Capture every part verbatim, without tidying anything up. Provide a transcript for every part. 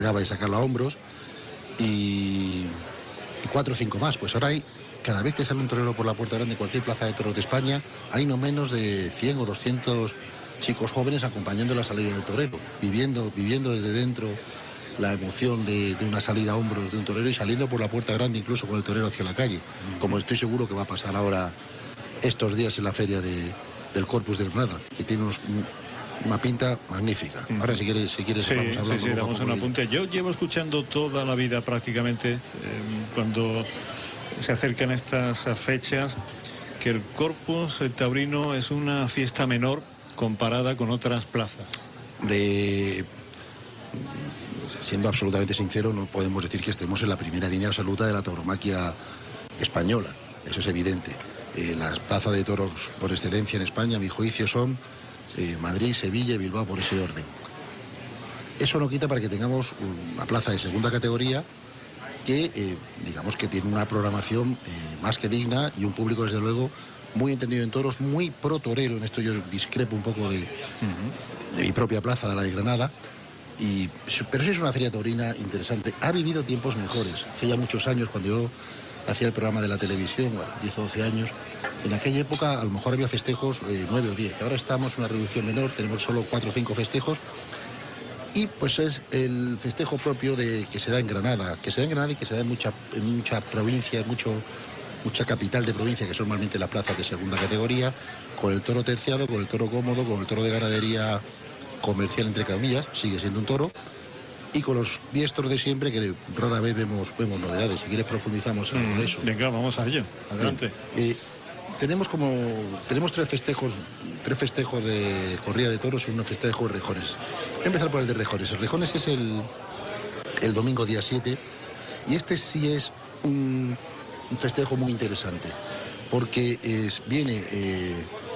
de sacarla a hombros, y, y cuatro o cinco más. Pues ahora hay, cada vez que sale un torero por la Puerta Grande, cualquier plaza de toros de España, hay no menos de cien o doscientos chicos jóvenes acompañando la salida del torero, viviendo, viviendo desde dentro la emoción de, de una salida a hombros de un torero y saliendo por la Puerta Grande incluso con el torero hacia la calle, como estoy seguro que va a pasar ahora estos días en la feria de, del Corpus de Granada, que tiene unos, una pinta magnífica. Ahora si quieres, si quieres sí, vamos hablando. Sí, sí, damos un apunte. Yo llevo escuchando toda la vida prácticamente, eh, cuando se acercan estas fechas, que el Corpus Taurino es una fiesta menor comparada con otras plazas. De... Siendo absolutamente sincero, no podemos decir que estemos en la primera línea absoluta de la tauromaquia española, eso es evidente. Eh, las plazas de toros por excelencia en España, a mi juicio, son eh, Madrid, Sevilla y Bilbao, por ese orden. Eso no quita para que tengamos una plaza de segunda categoría que, eh, digamos que tiene una programación eh, más que digna y un público, desde luego, muy entendido en toros, muy pro torero. En esto yo discrepo un poco de, uh-huh. de mi propia plaza, de la de Granada. Y, pero sí es una feria taurina interesante. Ha vivido tiempos mejores. Hace ya muchos años, cuando yo hacía el programa de la televisión, bueno, diez o doce años, en aquella época a lo mejor había festejos eh, nueve o diez. Ahora estamos en una reducción menor, tenemos solo cuatro o cinco festejos. Y pues es el festejo propio de que se da en Granada, que se da en Granada y que se da en mucha, en mucha provincia, mucho, mucha capital de provincia, que son normalmente las plazas de segunda categoría, con el toro terciado, con el toro cómodo, con el toro de ganadería comercial, entre comillas, sigue siendo un toro, y con los diestros de siempre, que rara vez vemos, vemos novedades. Si quieres profundizamos en algo de eso. Venga, vamos a ello, adelante. Eh, tenemos como tenemos tres festejos tres festejos de corrida de toros y un festejo de rejones. Voy a empezar por el de rejones. El rejones es el, el domingo día siete, y este sí es un, un festejo muy interesante, porque es, viene eh,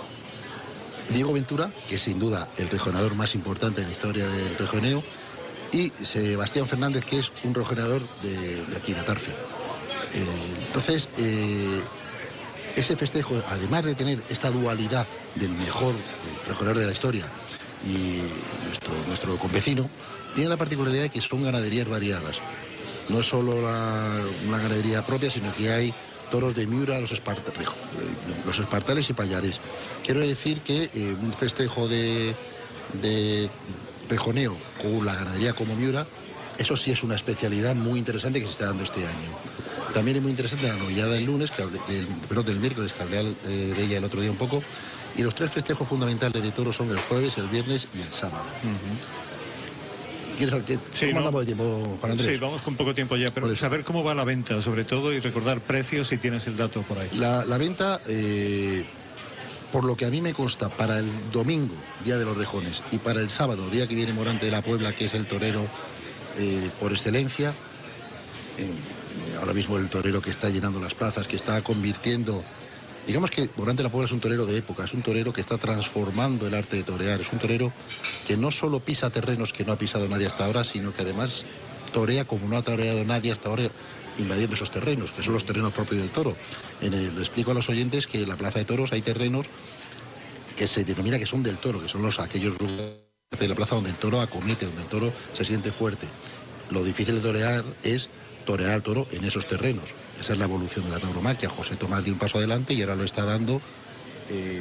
Diego Ventura, que es sin duda el rejoneador más importante en la historia del rejoneo, y Sebastián Fernández, que es un rejoneador de, de aquí, de Atarfe. Eh, entonces, eh, ese festejo, además de tener esta dualidad del mejor rejoneador de la historia y nuestro, nuestro convecino, tiene la particularidad de que son ganaderías variadas. No es solo la, una ganadería propia, sino que hay toros de Miura, los, espart los espartales y payares. Quiero decir que eh, un festejo de, de rejoneo con la ganadería como Miura, eso sí es una especialidad muy interesante que se está dando este año. También es muy interesante la novillada del lunes, que hablé, del, perdón, del miércoles, que hablé eh, de ella el otro día un poco, y los tres festejos fundamentales de toros son el jueves, el viernes y el sábado. Uh-huh. ¿Quieres que sí, ¿Cómo no? andamos de tiempo, Juan Andrés? Sí, vamos con poco tiempo ya, pero saber cómo va la venta, sobre todo, y recordar precios si tienes el dato por ahí. La, la venta, eh, por lo que a mí me consta, para el domingo, Día de los Rejones, y para el sábado, día que viene Morante de la Puebla, que es el torero eh, por excelencia, eh, ahora mismo el torero que está llenando las plazas, que está convirtiendo... Digamos que Morante de la Puebla es un torero de época, es un torero que está transformando el arte de torear, es un torero que no solo pisa terrenos que no ha pisado nadie hasta ahora, sino que además torea como no ha toreado nadie hasta ahora, invadiendo esos terrenos, que son los terrenos propios del toro. En el, le explico a los oyentes que en la plaza de toros hay terrenos que se denomina que son del toro, que son los aquellos lugares de la plaza donde el toro acomete, donde el toro se siente fuerte. Lo difícil de torear es torear al toro en esos terrenos. Esa es la evolución de la tauromaquia. José Tomás dio un paso adelante y ahora lo está dando eh,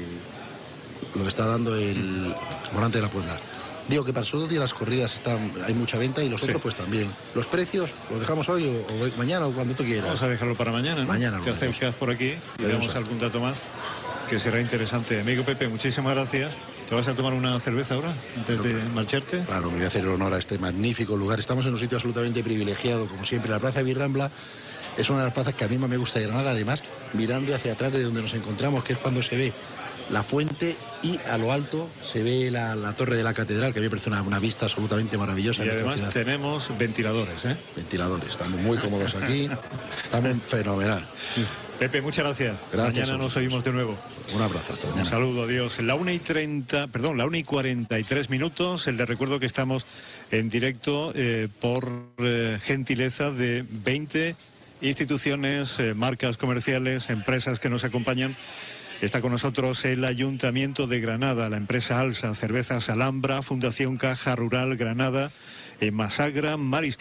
lo está dando el Morante de la Puebla. Digo que para esos dos días las corridas están, hay mucha venta, y los sí. otros pues también. Los precios los dejamos hoy o, o mañana o cuando tú quieras. Vamos a dejarlo para mañana, ¿no? Mañana te acercas por aquí y damos algún dato más que será interesante. Amigo Pepe, muchísimas gracias. ¿Te vas a tomar una cerveza ahora antes de marcharte? Claro, me voy a hacer el honor a este magnífico lugar. Estamos en un sitio absolutamente privilegiado, como siempre. La Plaza de Virrambla es una de las plazas que a mí más me gusta de Granada, además mirando hacia atrás de donde nos encontramos, que es cuando se ve la fuente y a lo alto se ve la, la torre de la catedral, que a mí me parece una, una vista absolutamente maravillosa. Y además tenemos ventiladores, ¿eh? Ventiladores, estamos muy cómodos aquí, estamos fenomenal. Pepe, muchas gracias. Gracias. Mañana nos oímos de nuevo. Un abrazo, hasta mañana. Un saludo, adiós. La una y treinta, perdón, la una y cuarenta y tres minutos. El de recuerdo que estamos en directo eh, por eh, gentileza de veinte instituciones, eh, marcas comerciales, empresas que nos acompañan. Está con nosotros el Ayuntamiento de Granada, la empresa Alsa, Cervezas Alhambra, Fundación Caja Rural Granada, eh, Masagra, Mariscal.